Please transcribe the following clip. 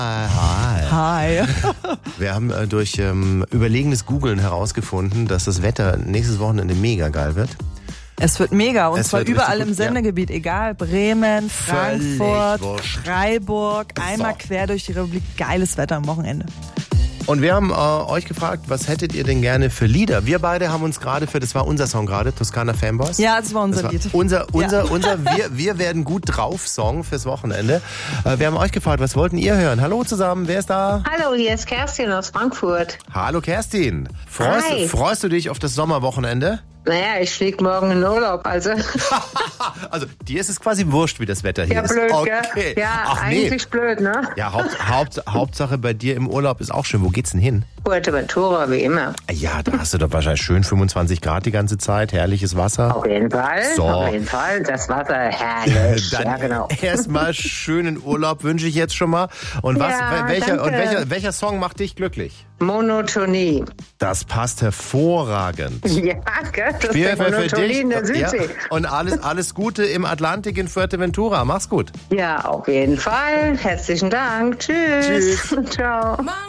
Hi. Wir haben durch überlegenes Googlen herausgefunden, dass das Wetter nächstes Wochenende mega geil wird. Es wird mega und Es zwar wird überall richtig im gut, ja. Sendegebiet, egal, Bremen, Frankfurt, Völlig wurscht. Freiburg, einmal So. quer durch die Republik, geiles Wetter am Wochenende. Und wir haben euch gefragt, was hättet ihr denn gerne für Lieder? Wir beide haben uns gerade das war unser Song gerade, Toskana Fanboys. Ja, das war unser Lied. Unser wir werden gut drauf Song fürs Wochenende. Wir haben euch gefragt, was wollten ihr hören? Hallo zusammen, wer ist da? Hallo, hier ist Kerstin aus Frankfurt. Hallo Kerstin. Hi. Freust du dich auf das Sommerwochenende? Naja, ich fliege morgen in Urlaub, also. Also, dir ist es quasi wurscht, wie das Wetter hier Ja, ist. blöd, Okay. gell? Ja, Ach, eigentlich blöd, ne? Ja, Hauptsache bei dir im Urlaub ist auch schön. Wo geht's denn hin? Fuerteventura, wie immer. Ja, da hast du doch wahrscheinlich schön 25 Grad die ganze Zeit, herrliches Wasser. Auf jeden Fall, So. auf jeden Fall. Das Wasser herrlich. Dann Ja, genau. erstmal schönen Urlaub wünsche ich jetzt schon mal. Und was, Ja, danke. welcher Song macht dich glücklich? Monotonie. Das passt hervorragend. Ja, gell? Das ist Spiel die Monotonie in der Ja. Südsee. Und alles Gute im Atlantik in Fuerteventura. Mach's gut. Ja, auf jeden Fall. Herzlichen Dank. Tschüss. Tschüss. Ciao.